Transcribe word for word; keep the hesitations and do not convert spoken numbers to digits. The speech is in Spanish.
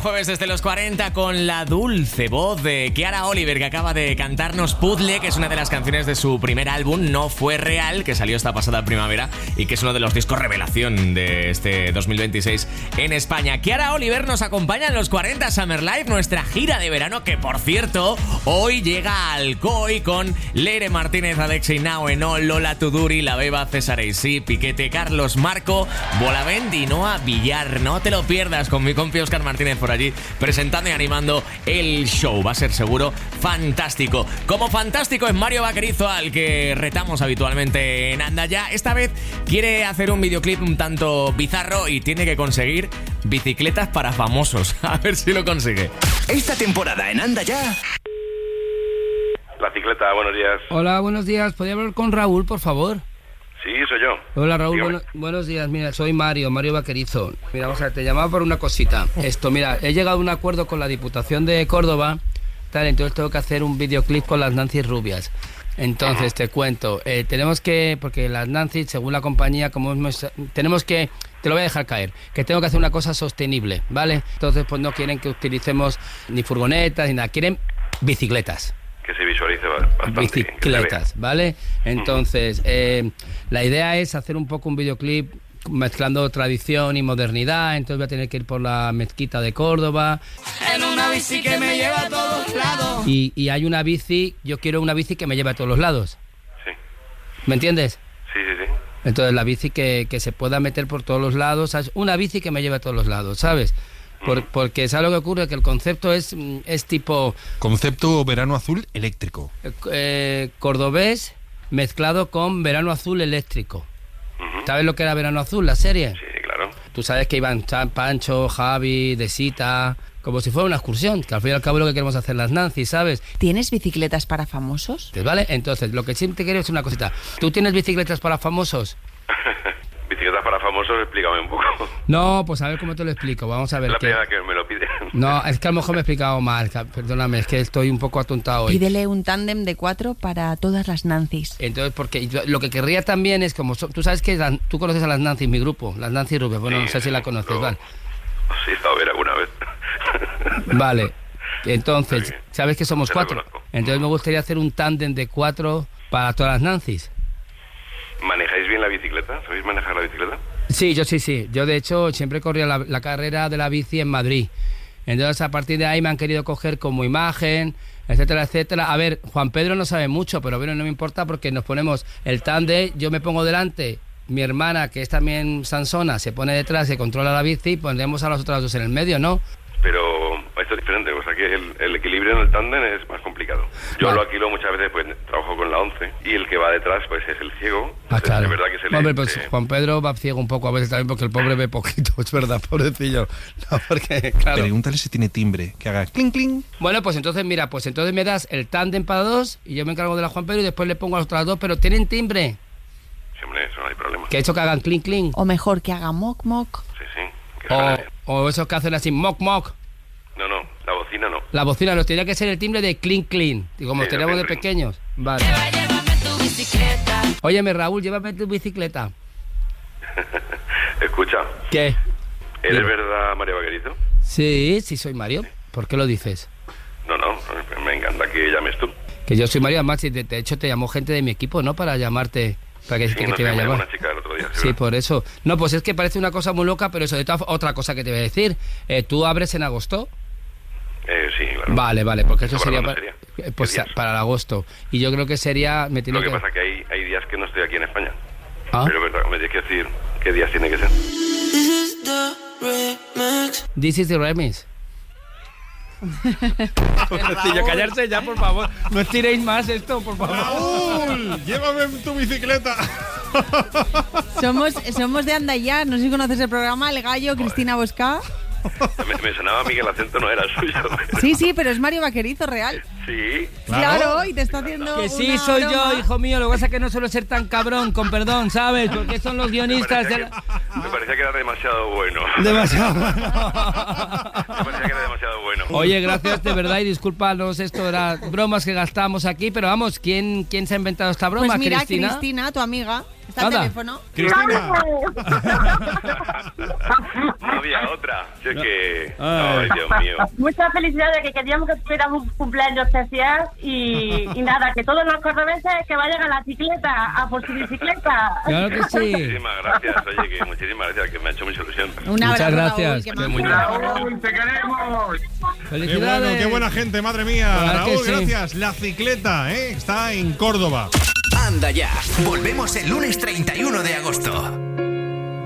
jueves desde los cuarenta con la dulce voz de Kiara Oliver, que acaba de cantarnos Puzzle, que es una de las canciones de su primer álbum, No Fue Real, que salió esta pasada primavera y que es uno de los discos revelación de este dos mil veintiséis en España. Kiara Oliver nos acompaña en los cuarenta Summer Live, nuestra gira de verano, que por cierto, hoy llega a Alcoy con Leire Martínez, Alexei Naoeno, Lola Tuduri, La Beba, César Eisí, Piquete, Carlos Marco, Bolavent y Noa Villar. No te lo pierdas, con mi compi Óscar Martínez por allí presentando y animando el show. Va a ser seguro fantástico. Como fantástico es Mario Vaquerizo, al que retamos habitualmente en Anda Ya. Esta vez quiere hacer un videoclip un tanto bizarro y tiene que conseguir bicicletas para famosos. A ver si lo consigue. Esta temporada en Anda Ya. La Cicleta, buenos días. Hola, buenos días. ¿Podría hablar con Raúl, por favor? Sí, soy yo. Hola, Raúl, bueno, buenos días. Mira, soy Mario, Mario Vaquerizo. Mira, vamos a ver, te llamaba por una cosita. Esto, mira, he llegado a un acuerdo con la Diputación de Córdoba, tal, entonces tengo que hacer un videoclip con las Nancy rubias. Entonces, te cuento, eh, tenemos que, porque las Nancy, según la compañía, como hemos, tenemos que, te lo voy a dejar caer, que tengo que hacer una cosa sostenible, ¿vale? Entonces, pues no quieren que utilicemos ni furgonetas ni nada, quieren bicicletas. Que se visualice bastante. Bicicletas, ¿vale? Entonces, eh, la idea es hacer un poco un videoclip mezclando tradición y modernidad. Entonces voy a tener que ir por la mezquita de Córdoba. En una bici que me lleva a todos lados. Y, y hay una bici, yo quiero una bici que me lleve a todos los lados. Sí. ¿Me entiendes? Sí, sí, sí. Entonces la bici que, que se pueda meter por todos los lados, ¿sabes? Una bici que me lleve a todos los lados, ¿sabes? Por, porque ¿sabes lo que ocurre? Que el concepto es, es tipo... Concepto verano azul eléctrico. Eh, cordobés mezclado con verano azul eléctrico. Uh-huh. ¿Sabes lo que era verano azul, la serie? Sí, claro. Tú sabes que iban Pancho, Javi, Desita, como si fuera una excursión, que al fin y al cabo es lo que queremos hacer las Nancy, ¿sabes? ¿Tienes bicicletas para famosos? ¿Vale? Entonces, lo que sí te quiero es una cosita. ¿Tú tienes bicicletas para famosos? Bicicletas para famosos, explícame un poco. No, pues a ver cómo te lo explico. Vamos a ver. La que... primera que me lo pide. No, es que a lo mejor me he explicado mal. Perdóname, es que estoy un poco atontado hoy. Pídele un tándem de cuatro para todas las Nancys. Entonces, porque yo, lo que querría también es como... Tú sabes que la, tú conoces a las Nancy, mi grupo, las Nancy Rubias. Bueno, sí, no sé si la conoces, no. ¿Vale? Sí, he estado a ver alguna vez. Vale. Entonces, ¿sabes que somos Te cuatro? Entonces me gustaría hacer un tándem de cuatro para todas las Nancys. ¿Manejáis bien la bicicleta? ¿Sabéis manejar la bicicleta? Sí, yo sí, sí. Yo, de hecho, siempre corría la, la carrera de la bici en Madrid. Entonces, a partir de ahí me han querido coger como imagen, etcétera, etcétera. A ver, Juan Pedro no sabe mucho, pero bueno, no me importa porque nos ponemos el tándem, yo me pongo delante, mi hermana, que es también sansona, se pone detrás, se controla la bici y pondremos a las otras dos en el medio, ¿no? Pero esto es diferente, o sea que el, el equilibrio en el tándem es más complicado. Yo vale. lo alquilo muchas veces, pues trabajo con la once y el que va detrás pues es el ciego. Ah, claro. Es verdad que se le, Hombre, pues eh... Juan Pedro va ciego un poco a veces también porque el pobre ve poquito, es verdad, pobrecillo. No, porque, claro. Pregúntale si tiene timbre, que haga clink, clink. Bueno, pues entonces, mira, pues entonces me das el tándem para dos y yo me encargo de la Juan Pedro y después le pongo a las otras dos, pero ¿tienen timbre? Sí, hombre, eso no hay problema. Que eso que hagan clink, clink. O mejor, que hagan moc, moc. Sí, sí. O, o esos que hacen así, moc, moc. No, no, la bocina no. La bocina nos tendría que ser el timbre de clink, clink, como sí, teníamos de pequeños. Vale. Llévame tu bicicleta. Óyeme, Raúl, llévame tu bicicleta. Escucha. ¿Qué? ¿Eres Bien. verdad Mario Vaquerizo? Sí, sí soy Mario. Sí. ¿Por qué lo dices? No, no, me encanta que llames tú. Que yo soy Mario, además, de, de hecho te llamó gente de mi equipo, ¿no? Para llamarte, para que, sí, que no te iba a llamar. Una chica el otro día, sí, por eso. No, pues es que parece una cosa muy loca, pero eso de toda, otra cosa que te voy a decir. Eh, ¿Tú abres en agosto? Eh, sí, claro. Vale, vale, porque eso, eso sería, para, sería? Pues para el agosto. Y yo creo que sería... Me tiene Lo que, que pasa es que hay, hay días que no estoy aquí en España. ¿Ah? Pero verdad, me tienes que decir qué días tiene que ser. This is the remix. This is the remix. Pobrecillo, callarse ya, por favor. No estiréis más esto, por favor. Raúl, llévame en tu bicicleta. Somos, somos de Anda Ya, no sé si conoces el programa, El Gallo, Joder. Cristina Bosca. Me, me sonaba a mí que el acento no era suyo. Sí, sí, pero es Mario Vaquerizo real. Sí. Claro, claro, y te está haciendo que sí, una soy broma. yo, hijo mío. Lo que pasa es que no suelo ser tan cabrón, con perdón, ¿sabes? Porque son los guionistas de la... que, me parecía que era demasiado bueno. Demasiado bueno. Me parecía que era demasiado bueno. Oye, gracias de verdad y discúlpanos, esto era bromas que gastamos aquí, pero vamos, ¿quién, quién se ha inventado esta broma, pues mira, Cristina? Cristina, tu amiga. está el Anda. teléfono. Cristina. No había otra. Si es que... Ay. Ay, Dios mío. Muchas felicidades, que queríamos que tuviéramos un cumpleaños especial y, y nada, que todos los cordobeses que vayan a la bicicleta, a por su bicicleta. Claro que sí. Muchísimas gracias. Oye, que muchísimas gracias, que me ha hecho mucha ilusión. Un abrazo, Muchas gracias. Raúl, que Que majo. muy- Raúl, te queremos. Qué Felicidades. bueno, qué buena gente, madre mía. ¿Verdad que Raúl, sí? gracias. La cicleta, ¿eh? Está en Córdoba. Anda ya. Volvemos el lunes treinta y uno de agosto.